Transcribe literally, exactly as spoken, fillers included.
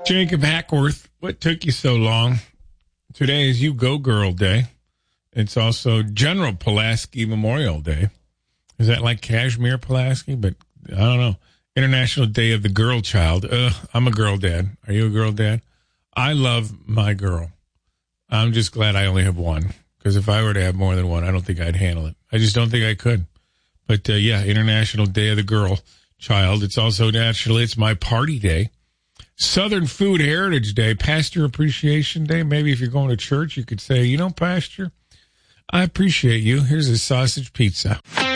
Jacob Hackworth, what took you so long? Today is You Go Girl Day. It's also General Pulaski Memorial Day. Is that like Kashmir Pulaski? But I don't know. International Day of the Girl Child. Ugh, I'm a girl dad. Are you a girl dad? I love my girl. I'm just glad I only have one. Because if I were to have more than one, I don't think I'd handle it. I just don't think I could. But, uh, yeah, International Day of the Girl Child. It's also naturally, it's my party day. Southern Food Heritage Day, Pastor Appreciation Day. Maybe if you're going to church, you could say, you know, Pastor, I appreciate you. Here's a sausage pizza.